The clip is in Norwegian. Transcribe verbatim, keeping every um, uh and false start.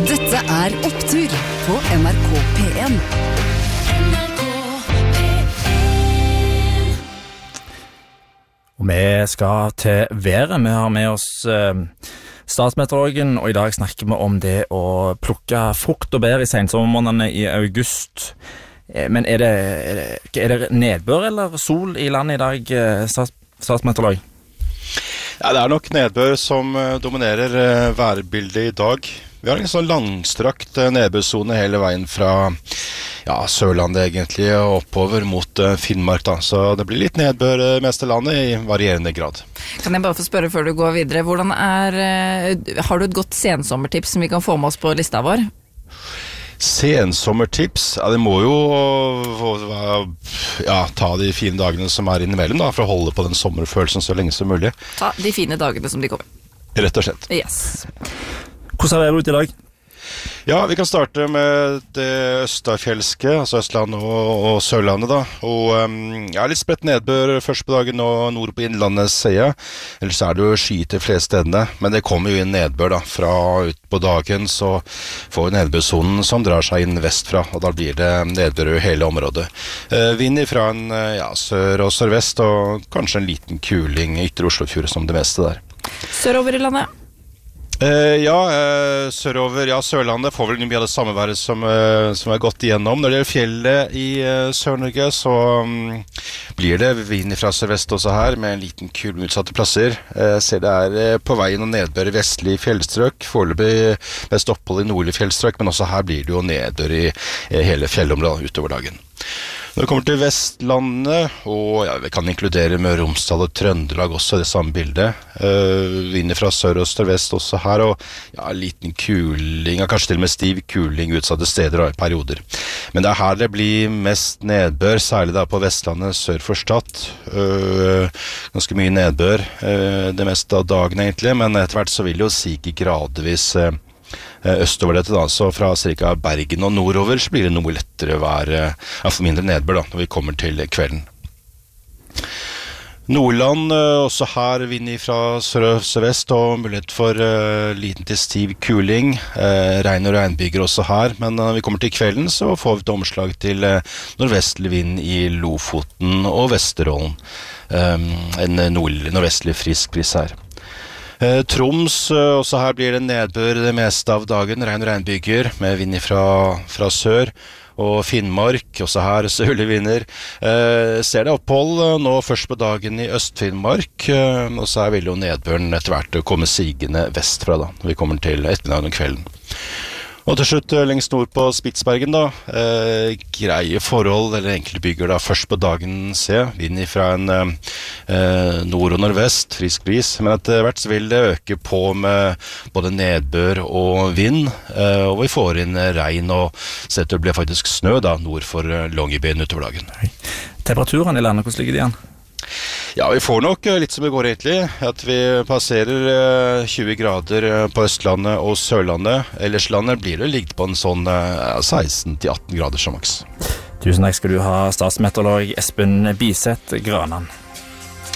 Dette er Opptur på N R K P en. Og vi skal til været. Vi har med oss eh, statsmeteorologen, og i dag snakker vi om det å plukke frukt og bær i sensommermånedene i august. Eh, men er det, er, det, er det nedbør eller sol i landet i dag, eh, stats, statsmeteorolog? Ja, det er nok nedbør som uh, dominerer uh, værbildet i dag. Vi har en sånn langstrakt uh, nedbørsone hele veien fra ja, Sørlandet egentlig og oppover mot uh, Finnmark da. Så det blir litt nedbør uh, mest av landet i varierende grad. Kan jeg bare få spørre før du går videre, hvordan er, uh, har du et godt sensommertips som vi kan få med oss på lista vår? Sensommertips, ja, det må jo ja, ta de fine dagene som er innimellom da, for å holde på den sommerfølelsen så lenge som mulig. Ta de fine dagene som de kommer. Rett og slett. Yes. Hvordan er det ute i dag? Ja, vi kan starte med det østafjelske, altså Østlandet og, og Sørlandet da. Og um, ja, litt spredt nedbør først på dagen og nord på innlandet ser jeg. Ellers er det jo sky til flest stedene, men det kommer jo inn nedbør da. Fra ut på dagen så får vi nedbørsonen som drar seg inn vestfra, og da blir det nedbør i hele området. Uh, vind fra en ja, sør og sørvest, og kanskje en liten kuling i ytre Oslofjord som det meste der. Sørover i landet? Uh, ja, uh, sørover, ja, Sørlandet får vel mye av det samme været som, uh, som er gått igjennom. Når det gjelder fjellet i uh, Sør-Norge, så um, blir det vind fra sørvest også her, med en liten kul utsatte plasser. Jeg uh, ser det er uh, på veien og nedbør i vestlig fjellstrøk, foreløpig mest opphold i nordlig fjellstrøk, men også her blir det jo nedbør i uh, hele fjellområdet utover dagen. Når det kommer til Vestlandet, og ja, vi kan inkludere Møre og Romsdal og Trøndelag også i det samme bildet. Uh, vind fra sør og sørvest også her, og ja, en liten kuling, kanskje til og med stiv kuling utsatte steder og perioder. Men det er her det blir mest nedbør, særlig da på Vestlandet sør for Stad. Uh, ganske mye nedbør, uh, det meste av dagen egentlig, men etter hvert så vil jo sige gradvis uh, østover dette da, så fra cirka Bergen og nordover så blir det noe lettere vær, ja, for mindre nedbør da, når vi kommer til kvelden. Nordland, også her vind fra sør-sørvest og mulighet for uh, liten til stiv kuling, uh, regn og regnbyger også her, men når vi kommer til kvelden så får vi et omslag til uh, nordvestlig vind i Lofoten og Vesterålen, um, en nord nordvestlig frisk bris her. Troms, også her blir det nedbør det meste av dagen, regn og regnbyger med vind fra, fra sør, og Finnmark, også her sørlige vinder. Eh, ser det opphold nå først på dagen i Øst-Finnmark, eh, og så vil jo nedbøren etter hvert komme sigende vestfra da, når vi kommer til ettermiddagen og kvelden. Og til slutt lengst nord på Spitsbergen da, eh, greie forhold, eller enkelte bygger da, først på dagen se, vind fra en eh, nord og nordvest, frisk bris, men etter hvert så vil det øke på med både nedbør og vind, eh, og vi får inn regn, og så det blir faktisk snø da, nord for Longyearbyen utover dagen. Temperaturen i landet, hvordan ligger de igjen? Ja, vi får nok litt som det går egentlig, at vi passerer tjue grader på Østlandet og Sørlandet. Ellers landet blir det ligget på en sånn seksten til atten grader som maks. Tusen takk skal du ha, statsmeteorolog Espen Biseth Granan.